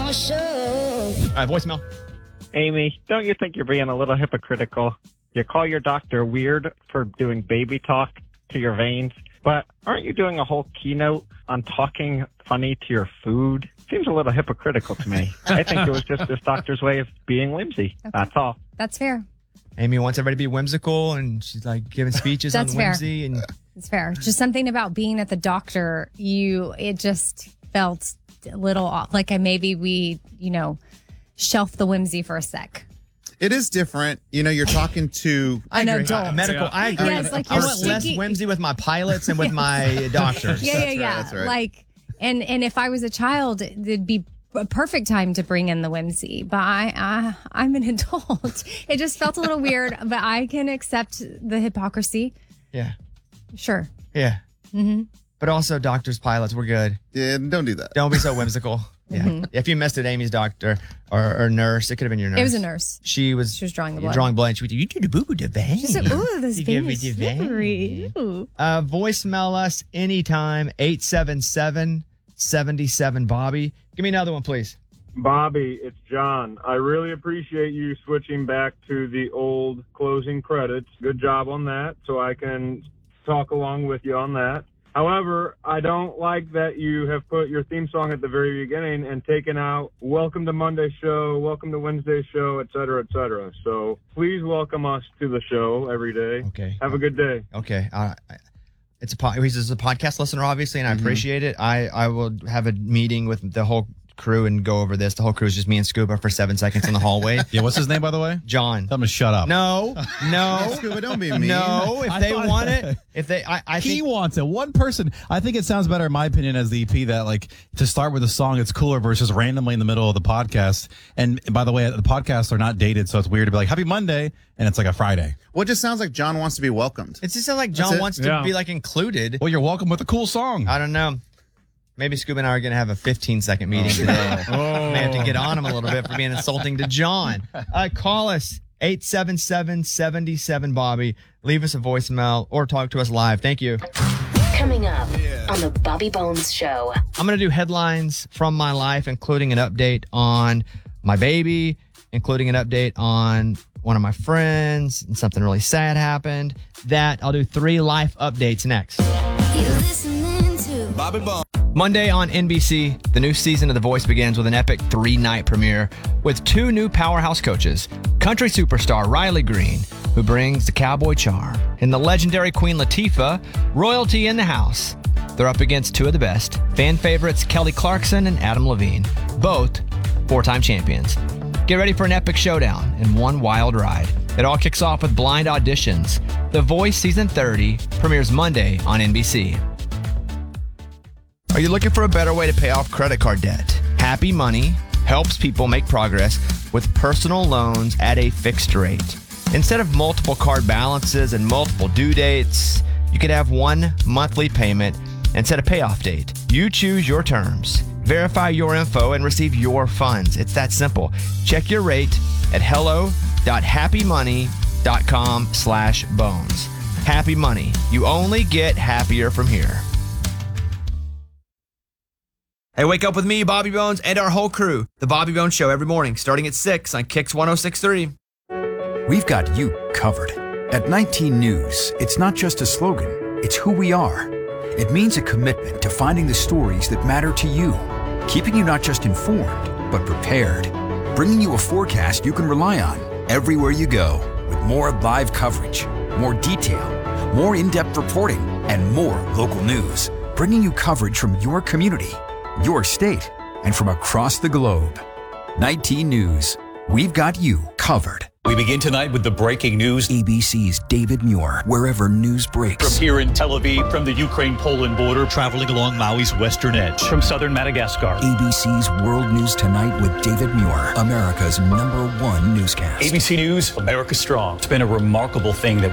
Voicemail. Amy, don't you think you're being a little hypocritical? You call your doctor weird for doing baby talk to your veins, but aren't you doing a whole keynote on talking funny to your food? Seems a little hypocritical to me. I think it was just this doctor's way of being whimsy. Okay. That's all. That's fair. Amy wants everybody to be whimsical, and she's like giving speeches on whimsy. And it's fair. Just something about being at the doctor, it just felt a little off. Like maybe we, shelf the whimsy for a sec. It is different. You're talking to an adult. Medical. Yeah. I agree. Yes, like I want less whimsy with my pilots and with my doctors. Yeah. That's right. Like, and if I was a child, it'd be a perfect time to bring in the whimsy. But I'm an adult. It just felt a little weird, but I can accept the hypocrisy. Yeah. Sure. Yeah. Mm-hmm. But also, doctors, pilots, we're good. Yeah, don't do that. Don't be so whimsical. Yeah. Mm-hmm. If you missed it, Amy's doctor or nurse, it could have been your nurse. It was a nurse. She was drawing the blood. Drawing blood. She would, you did a boo-boo to vein. She said, ooh, this vein is slippery. Voicemail us anytime, 877-77-Bobby. Give me another one, please. Bobby, it's John. I really appreciate you switching back to the old closing credits. Good job on that, so I can talk along with you on that. However, I don't like that you have put your theme song at the very beginning and taken out welcome to Monday show, welcome to Wednesday show, et cetera, et cetera. So please welcome us to the show every day. Okay. Have a good day. Okay. He's a podcast listener, obviously, and I appreciate it. I will have a meeting with the whole crew and go over this. The whole crew is just me and Scuba for 7 seconds in the hallway. Yeah, what's his name, by the way? John. Tell him to shut up. No. Scuba, don't be mean. No, if they want it, I he think wants it. One person. I think it sounds better, in my opinion, as the EP that to start with a song, it's cooler versus randomly in the middle of the podcast. And by the way, the podcasts are not dated, so it's weird to be like Happy Monday, and it's like a Friday. Well, it just sounds like John wants to be welcomed. It just sounds like John wants to be included. Well, you're welcome with a cool song. I don't know. Maybe Scuba and I are going to have a 15-second meeting today. May have to get on him a little bit for being insulting to John. Call us, 877-77-Bobby. Leave us a voicemail or talk to us live. Thank you. Coming up on the Bobby Bones Show. I'm going to do headlines from my life, including an update on my baby, including an update on one of my friends, and something really sad happened. I'll do 3 life updates next. You're listening to Bobby Bones. Monday on NBC, the new season of The Voice begins with an epic 3-night premiere with 2 new powerhouse coaches, country superstar Riley Green, who brings the cowboy charm, and the legendary Queen Latifah, royalty in the house. They're up against 2 of the best, fan favorites Kelly Clarkson and Adam Levine, both 4-time champions. Get ready for an epic showdown and one wild ride. It all kicks off with blind auditions. The Voice Season 30 premieres Monday on NBC. Are you looking for a better way to pay off credit card debt? Happy Money helps people make progress with personal loans at a fixed rate. Instead of multiple card balances and multiple due dates, you could have one monthly payment and set a payoff date. You choose your terms, verify your info, and receive your funds. It's that simple. Check your rate at hello.happymoney.com/bones. Happy Money. You only get happier from here. Hey, wake up with me, Bobby Bones, and our whole crew. The Bobby Bones Show every morning, starting at 6 on Kicks 106.3. We've got you covered. At 19 News, it's not just a slogan, it's who we are. It means a commitment to finding the stories that matter to you, keeping you not just informed, but prepared, bringing you a forecast you can rely on everywhere you go, with more live coverage, more detail, more in-depth reporting, and more local news, bringing you coverage from your community, your state, and from across the globe. 19 News. We've got you covered. We begin tonight with the breaking news. ABC's David Muir, wherever news breaks. From here in Tel Aviv, from the Ukraine-Poland border, traveling along Maui's western edge. From southern Madagascar. ABC's World News Tonight with David Muir, America's #1 newscast. ABC News, America Strong. It's been a remarkable thing that